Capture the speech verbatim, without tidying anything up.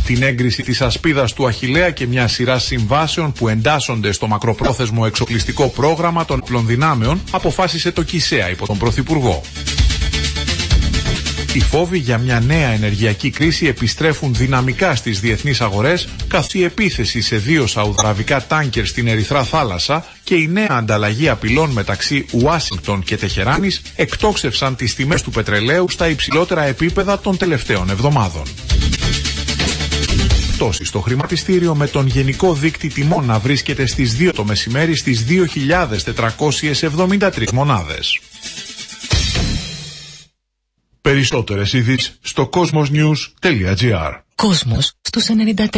την έγκριση της ασπίδας του Αχιλλέα και μια σειρά συμβάσεων που εντάσσονται στο μακροπρόθεσμο εξοπλιστικό πρόγραμμα των όπλων δυνάμεων, αποφάσισε το ΚΙΣΕΑ υπό τον Πρωθυπουργό. Οι φόβοι για μια νέα ενεργειακή κρίση επιστρέφουν δυναμικά στις διεθνείς αγορές, καθώς η επίθεση σε δύο σαουδαραβικά τάνκερ στην Ερυθρά Θάλασσα και η νέα ανταλλαγή απειλών μεταξύ Ουάσιγκτον και Τεχεράνης εκτόξευσαν τις τιμές του πετρελαίου στα υψηλότερα επίπεδα των τελευταίων εβδομάδων. Πτώση στο χρηματιστήριο, με τον γενικό δείκτη τιμών να βρίσκεται στις δύο το μεσημέρι στις δύο χιλιάδες τετρακόσιες εβδομήντα τρεις μονάδες. Περισσότερες ειδήσεις στο κόσμος νιους τελεία τζι άρ. Κόσμος στους ενενήντα τρία.